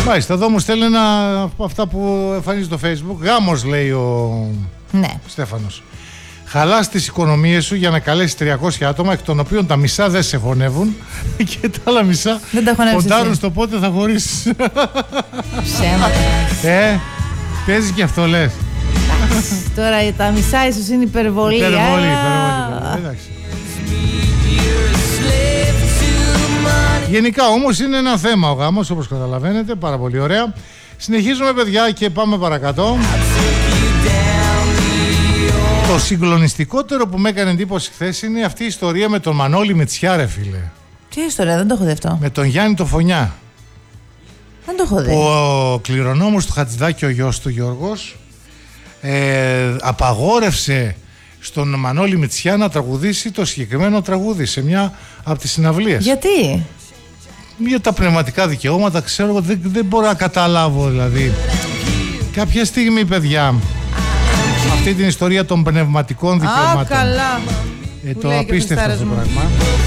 Μάλιστα, εδώ μου στέλνει ένα από αυτά που εμφανίζει στο Facebook. Γάμος, λέει ο Στέφανος. Χαλάς τις οικονομίες σου για να καλέσεις 300 άτομα, εκ των οποίων τα μισά δεν σε χωνεύουν και τα άλλα μισά ποντάρουν στο πότε θα χωρίσεις. Ψέματα. Παίζεις και αυτό, λες. Τώρα τα μισά ίσως είναι υπερβολή. Υπερβολή. Εντάξει. Γενικά όμως είναι ένα θέμα ο γάμος, όπως καταλαβαίνετε, πάρα πολύ ωραία. Συνεχίζουμε, παιδιά, και πάμε παρακάτω. Το συγκλονιστικότερο που με έκανε εντύπωση χθες είναι αυτή η ιστορία με τον Μανώλη Μητσιά, ρε φίλε. Τι ιστορία, δεν το έχω δει αυτό. Με τον Γιάννη το Φωνιά. Δεν το έχω δει. Ο κληρονόμος του Χατζηδάκη, ο γιος του Γιώργος, απαγόρευσε στον Μανώλη Μητσιά να τραγουδήσει το συγκεκριμένο τραγούδι σε μια από τις συναυλίες. Γιατί? Για τα πνευματικά δικαιώματα, ξέρω εγώ, δεν μπορώ να καταλάβω, δηλαδή. Κάποια στιγμή, παιδιά, αυτή την ιστορία των πνευματικών δικαιωμάτων. Καλά. Το απίστευτο αυτό το πράγμα.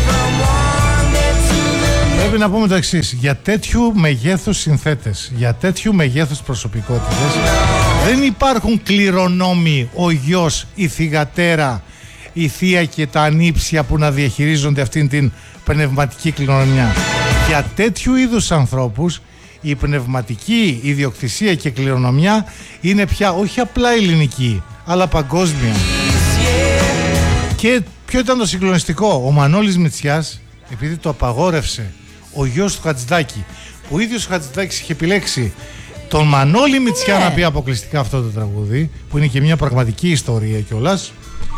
Πρέπει να πούμε το εξής: για τέτοιου μεγέθους συνθέτες, για τέτοιου μεγέθους προσωπικότητες, δεν υπάρχουν κληρονόμοι, ο γιος, η θυγατέρα, η θεία και τα ανήψια που να διαχειρίζονται αυτήν την πνευματική κληρονομιά. Για τέτοιου είδους ανθρώπους η πνευματική ιδιοκτησία και κληρονομιά είναι πια όχι απλά ελληνική, αλλά παγκόσμια. Και ποιο ήταν το συγκλονιστικό? Ο Μανώλης Μητσιάς, επειδή το απαγόρευσε ο γιος του Χατζηδάκη, που ο ίδιος ο Χατζηδάκης είχε επιλέξει τον Μανώλη Μητσιά να πει αποκλειστικά αυτό το τραγούδι, που είναι και μια πραγματική ιστορία κιόλας,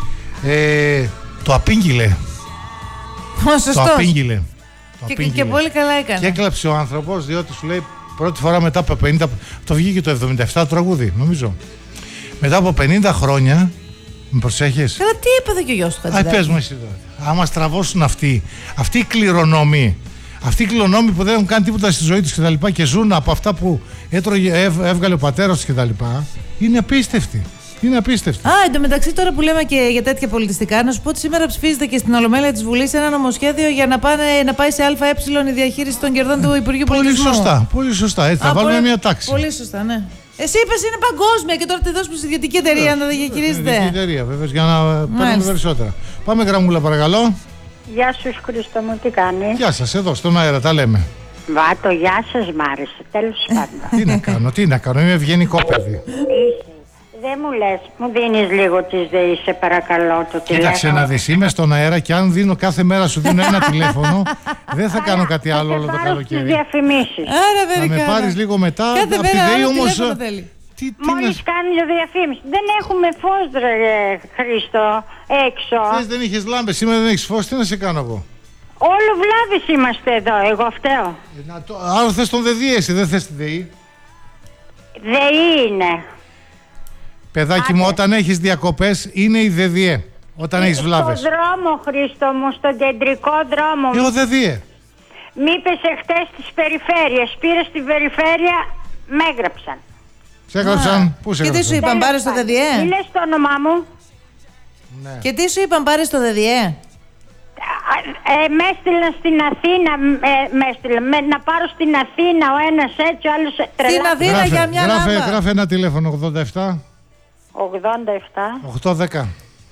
το απήγγειλε. Το απήγγειλε. Και πολύ καλά έκανε. Και έκλαψε ο άνθρωπος, διότι σου λέει πρώτη φορά μετά από 50. Το βγήκε το 77 το τραγούδι, νομίζω. Μετά από 50 χρόνια. Με προσέχεις. Καλά, τι έπαθε και ο γιος του Χατζηδάκη. Πες μου εσύ τώρα. Άμα στραβώσουν αυτοί οι κληρονόμοι, αυτοί οι κληρονόμοι που δεν έχουν κάνει τίποτα στη ζωή τους και τα λοιπά και ζουν από αυτά που έβγαλε ο πατέρας τους και τα λοιπά, είναι απίστευτοι. Είναι απίστευτο. Εν τω μεταξύ, τώρα που λέμε και για τέτοια πολιτιστικά, να σου πω ότι σήμερα ψηφίζεται και στην Ολομέλεια της Βουλής ένα νομοσχέδιο για να πάει σε ΑΕ η διαχείριση των κερδών του Υπουργείου Πολιτισμού. Πολύ σωστά. Έτσι θα βάλουμε μια τάξη. Πολύ σωστά, ναι. Εσύ είπες είναι παγκόσμια και τώρα τη δώσουμε στην ιδιωτική εταιρεία να τα διαχειρίζεται. Ιδιωτική εταιρεία, βέβαια, για να παίρνουμε περισσότερα. Πάμε, γραμμούλα, παρακαλώ. Γεια σου, Χρήστο μου, τι κάνεις? Γεια σας, εδώ στον αέρα τα λέμε. Το γεια σας μ' άρεσε, τέλος πάντων. Τι να κάνω, είμαι ευγενικό παιδί. Δεν μου λες, μου δίνεις λίγο της ΔΕΗ, σε παρακαλώ, το τηλέφωνο. Κοίταξε να δεις, είμαι στον αέρα και αν δίνω κάθε μέρα σου δίνω ένα τηλέφωνο, δεν θα κάνω κάτι άλλο όλο το καλοκαίρι. Διαφημίσεις. Θα με πάρεις λίγο μετά. Κάθε από τη ΔΕΗ όμως. Μόλις κάνει διαφήμιση. Δεν έχουμε φως, ρε Χρήστο, έξω. Χθες δεν είχες λάμπες, σήμερα δεν έχεις φως, τι να σε κάνω εγώ? Όλο βλάβες είμαστε εδώ, εγώ φταίω. Άρα θες τον ΔΕΔΙ, εσύ δεν θες τη ΔΕΗ? ΔΕΗ είναι. Παιδάκι μου, όταν έχεις διακοπές είναι η ΔΕΔΙΕ. Όταν έχεις βλάβες. Στον δρόμο, Χρήστο μου, στον κεντρικό δρόμο. Ο ΔΕΔΙΕ. Μη είπες εχθές τις περιφέρειες. Πήρες στην περιφέρεια, με έγραψαν. Σε έγραψαν, πού σε έγραψαν? Και τι σου είπαν, πάρε στο ΔΕΔΙΕ? Τι λες το όνομά μου? Ναι. Και τι σου είπαν, πάρε στο ΔΕΔΙΕ? Με έστειλαν στην Αθήνα, να πάρω στην Αθήνα ο ένας έτσι, ο άλλος τρελά. Στην Αθήνα για μια λάμπα. Γράφε ένα τηλέφωνο, 87 810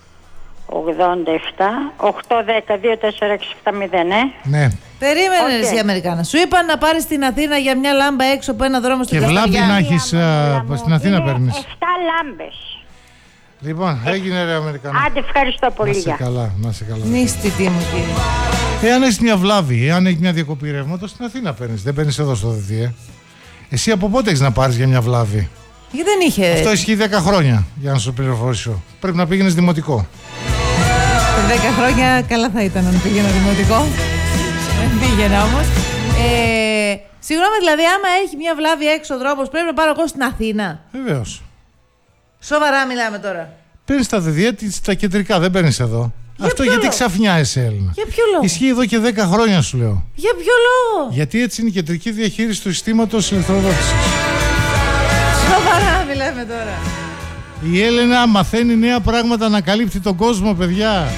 24670, ναι. Περίμενε εσύ Αμερικάνα. Σου είπαν να πάρεις στην Αθήνα για μια λάμπα έξω από ένα δρόμο στην Καστοριά. Και βλάβη να έχεις στην Αθήνα παίρνεις. 7 λάμπες. Λοιπόν, έγινε ρε Αμερικανό. Άντε, ευχαριστώ πολύ. Να σε καλά, να σε καλά. Νύστητη μου, κύριε. Εάν έχεις μια βλάβη, εάν έχεις μια διακοπή ρεύματος, στην Αθήνα παίρνεις. Δεν παίρνεις εδώ στο ΔΕΔΙΕ. Εσύ από πότε έχεις να πάρεις για μια βλάβη? Γιατί δεν είχε. Αυτό ισχύει 10 χρόνια, για να σου πληροφορήσω. Πρέπει να πήγαινες δημοτικό. 10 χρόνια καλά θα ήταν να πήγαινα δημοτικό. Δεν πήγαινα όμως. Συγγνώμη, δηλαδή, άμα έχει μια βλάβη έξω ο δρόμος, πρέπει να πάρω εγώ στην Αθήνα? Βεβαίως. Σοβαρά μιλάμε τώρα. Παίρνεις τα ΔΕΔΙΕ, τα κεντρικά, δεν παίρνεις εδώ. Αυτό γιατί ξαφνιάζεσαι, Έλληνα? Για ποιο λόγο? Ισχύει εδώ και 10 χρόνια, σου λέω. Για ποιο λόγο? Γιατί έτσι είναι η κεντρική διαχείριση του συστήματος ηλεκτροδότησης. Σοβαρά μιλάμε τώρα. Η Έλενα μαθαίνει νέα πράγματα, ανακαλύπτει τον κόσμο, παιδιά.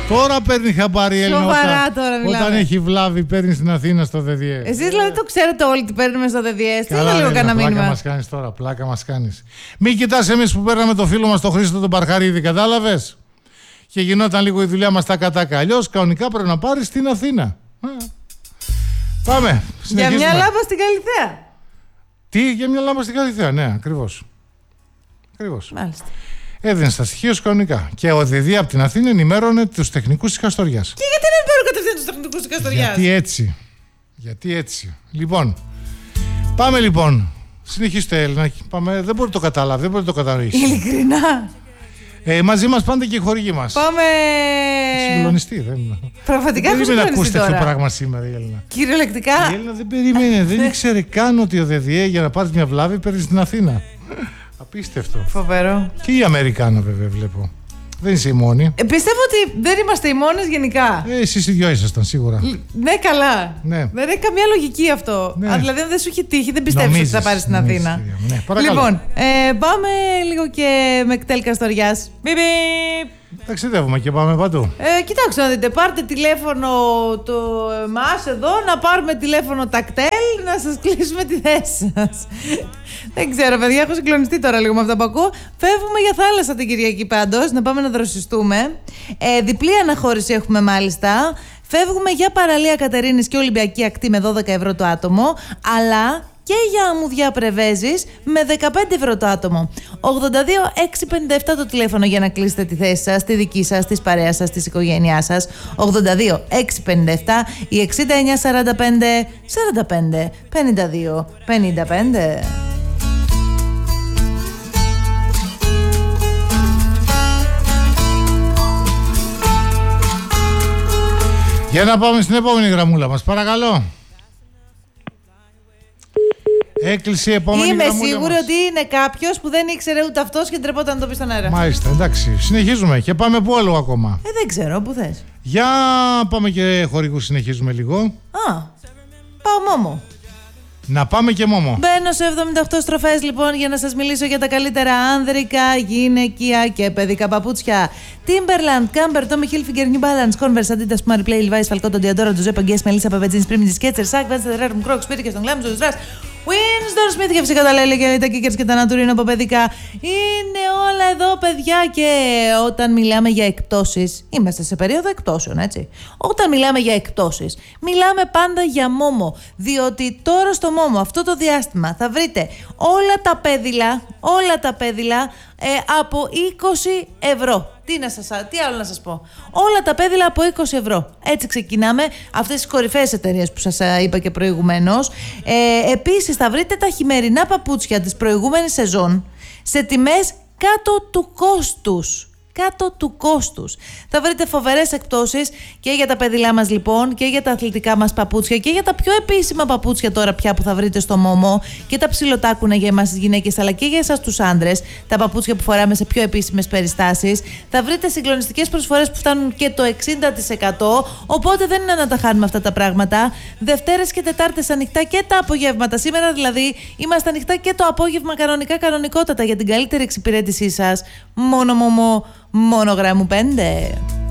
Τώρα παίρνει χαμπάρι η Έλληνα. Σοβαρά τώρα μιλάμε. Όταν έχει βλάβη, παίρνει στην Αθήνα στο ΔΔΕ. Εσείς δηλαδή το ξέρετε όλοι τι παίρνουμε στο ΔΔΕ. Τι Καλά, λίγο κανένα μήνυμα. Πλάκα μας κάνεις τώρα, πλάκα μας κάνεις. Μην κοιτάς εμείς που παίρναμε το φίλο μας τον Χρήστο τον Παρχαρίδη, κατάλαβες. Και γινόταν λίγο η δουλειά μας τα κατάκα. Αλλιώς κανονικά πρέπει να πάρεις στην Αθήνα. Πάμε. Για μια λάμπα στην Καλιθέα. Τι, για μια λάμπα στην Καλιθέα, ναι, ακριβώς. Μάλιστα. Έδινε στα στοιχεία σου κανονικά. Και ο ΔΔΕ από την Αθήνα ενημέρωνε τους τεχνικούς της Καστοριάς. Και γιατί δεν παίρνω κατευθείαν τους τεχνικούς της Καστοριάς. Γιατί έτσι. Λοιπόν, πάμε λοιπόν. Συνεχίστε, Έλληνα. Πάμε. Δεν μπορεί να το καταλάβει, δεν μπορεί να το κατανοήσει. Ειλικρινά. Μαζί μας πάντα και οι χορηγοί μας. Πάμε. Συγκλονιστή, δεν. Πραγματικά δεν περίμενε να ακούσει τώρα. τέτοιο πράγμα σήμερα η Έλληνα. Κυριολεκτικά. Η Έλληνα δεν περίμενε, δεν ήξερε καν ότι ο ΔΔΕ για να πάρει μια βλάβη παίρνει στην Αθήνα. Απίστευτο. Φοβερό. Και η Αμερικάνα, βέβαια, βλέπω. Δεν είσαι η μόνη. Πιστεύω ότι δεν είμαστε οι μόνες γενικά. Εσείς οι δυο ήσασταν σίγουρα. Ναι, καλά. Ναι. Δεν έχει καμία λογική αυτό. Ναι. Δηλαδή, αν δεν σου έχει τύχει, δεν πιστεύεις ότι θα πάρεις στην Αθήνα. Ναι, λοιπόν, πάμε λίγο και με κτέλ Καστοριάς. Ταξιδεύουμε και πάμε παντού. Κοιτάξτε να δείτε, πάρτε τηλέφωνο το εμάς εδώ, να πάρουμε τηλέφωνο τα κτέλ, να σας κλείσουμε τη θέση σας. Δεν ξέρω, παιδιά, έχω συγκλονιστεί τώρα λίγο με αυτά που ακούω. Φεύγουμε για θάλασσα την Κυριακή πάντως, να πάμε να δροσιστούμε. Διπλή αναχώρηση έχουμε μάλιστα. Φεύγουμε για παραλία Κατερίνης και Ολυμπιακή Ακτή με 12 ευρώ το άτομο, αλλά και για αμμουδιά Πρεβέζης με 15 ευρώ το άτομο. 82-657 το τηλέφωνο για να κλείσετε τη θέση σας, τη δική σας, της παρέας σας, της οικογένειάς σας. 82-657 ή 69-45-45-52-55. Για να πάμε στην επόμενη γραμμούλα μας, παρακαλώ. Έκλεισε η επόμενη γραμμούλα μας. Είμαι σίγουρη ότι είναι κάποιος που δεν ήξερε ούτε αυτός και ντρεπόταν να το πει στον αέρα. Μάλιστα, εντάξει. Συνεχίζουμε και πάμε πού άλλο ακόμα. Δεν ξέρω, πού θες. Για πάμε και χορηγούς, συνεχίζουμε λίγο. Πάω Μόμο. Να πάμε και Μόμο. Μπαίνω σε 78 στροφές λοιπόν για να σας μιλήσω για τα καλύτερα άνδρικα, γυναικεία και παιδικά παπούτσια. Timberland, Camper, Tommy Hilfiger, New Balance, Converse, Adidas, Puma Replay, Levi's, Falcon, Diadora, Giuseppe Guess, Melissa, Papajeans, Primitive, Skechers, Sack, Vans, Terrarium, Crocs, Spiritus, τον Glam, Zoe Strass, Winston Smith και φυσικά τα Lely και τα Kickers και τα Naturino από παιδικά. Είναι όλα εδώ, παιδιά, και όταν μιλάμε για εκπτώσεις, είμαστε σε περίοδο εκπτώσεων, έτσι. Όταν μιλάμε για εκπτώσεις, μιλάμε πάντα για Μόμο, διότι τώρα στο Μόμο αυτό το διάστημα θα βρείτε όλα τα πέδιλα από 20 ευρώ. Τι άλλο να σας πω. Όλα τα πέδιλα από 20 ευρώ. Έτσι ξεκινάμε αυτές τις κορυφαίες εταιρείες που σας είπα και προηγουμένως. Επίσης θα βρείτε τα χειμερινά παπούτσια της προηγούμενης σεζόν σε τιμές κάτω του κόστους. Θα βρείτε φοβερές εκπτώσεις και για τα παιδιλά μας λοιπόν και για τα αθλητικά μας παπούτσια και για τα πιο επίσημα παπούτσια τώρα πια που θα βρείτε στο Μόμο και τα ψιλοτάκουνα για εμάς τις γυναίκες αλλά και για εσάς τους άντρες, τα παπούτσια που φοράμε σε πιο επίσημες περιστάσεις. Θα βρείτε συγκλονιστικές προσφορές που φτάνουν και το 60%, οπότε δεν είναι να τα χάνουμε αυτά τα πράγματα. Δευτέρες και Τετάρτες ανοιχτά και τα απογεύματα. Σήμερα δηλαδή είμαστε ανοιχτά και το απόγευμα κανονικότατα για την καλύτερη εξυπηρέτησή σας. Μόνο Μόμο. Μόνο γράμμου 5.